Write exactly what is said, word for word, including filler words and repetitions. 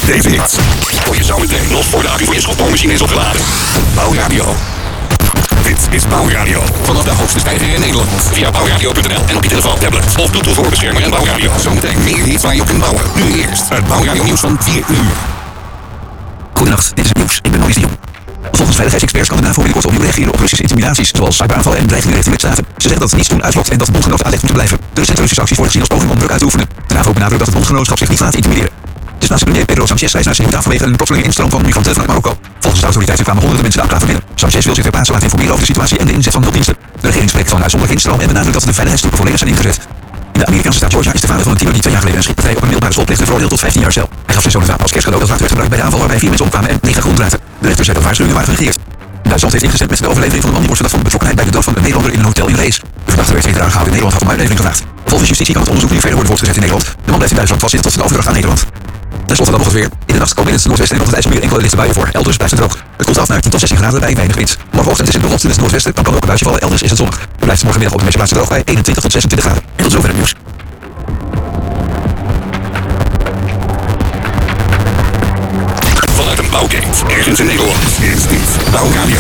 David, voor je zometeen nog voor de accu voor je schotboormachine is opgeladen. Bouwradio. Dit is Bouwradio. Vanaf de hoogste stijger in Nederland. Via bouwradio punt n l en op je telefoon, tablet of Bluetooth voorbeschermer en Bouwradio. Zometeen meer hits waar je op kunt bouwen. Nu eerst het Bouwradio nieuws van vier uur. Goedenacht, dit is het nieuws. Ik ben Maurice de Jong. Volgens veiligheidsexperts kan de NAVO binnenkort opnieuw reageren op Russische intimidaties, zoals cyberaanvallen en dreigingen richting lidstaten. Ze zeggen dat het niets doen uitlokt en dat de bondgenoten aanleg moeten blijven. De recente Russische acties worden gezien als poging om druk uit te oefenen. De NAVO benadrukt dat het bondgenootschap zich niet laat intimideren. De Spaanse premier Pedro Sánchez reist naar Ceuta vanwege een plotselinge instroom van migranten vanuit Marokko. Volgens de autoriteiten kwamen honderden mensen de enclave binnen. Sánchez wil zich ter plaatse laten informeren over de situatie en de inzet van hulpdiensten. De regering spreekt van een uitzonderlijke instroom en benadrukt dat de veiligheidstroepen volledig zijn ingezet. In de Amerikaanse staat Georgia is de vader van een tiener die twee jaar geleden een schietpartij op een middelbare school pleegde veroordeeld tot vijftien jaar cel. Hij gaf zijn zoon het wapen als kerstcadeau dat later werd gebruikt bij de aanval waarbij vier mensen omkwamen en negen gewond raakten. De rechter zei dat waarschuwingen waren genegeerd. Duitsland heeft ingezet met de overlevering van een man die wordt verdacht van betrokkenheid bij de dood van een Nederlander in een hotel in Rees. De verdachte werd twee dagen gehouden in Nederland, had om uitlevering gevraagd. Volgens justitie kan het onderzoek nu verder worden voortgezet in Nederland. De man blijft in Duitsland vastzitten tot zijn overdracht aan Nederland. Ten slotte dan nog het weer. In de nacht komen in het noordwesten en rond het IJsselmeer enkele lichte buien voor. Elders blijft het droog. Het koelt af naar tien tot zestien graden bij weinig wind. Morgenochtend is het bewolkt in het noordwesten, dan kan er ook een buitje vallen. Elders is het zonnig. Het blijft morgenmiddag op de meeste plaatsen droog bij eenentwintig tot zesentwintig graden. En tot zover het nieuws. Vanuit een bouwgate ergens in Nederland is dit Bouwradio.